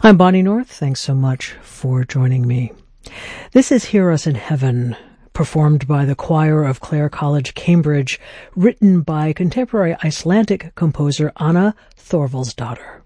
I'm Bonnie North. Thanks so much for joining me. This is Hear Us in Heaven, performed by the choir of Clare College, Cambridge, written by contemporary Icelandic composer Anna Thorvaldsdottir.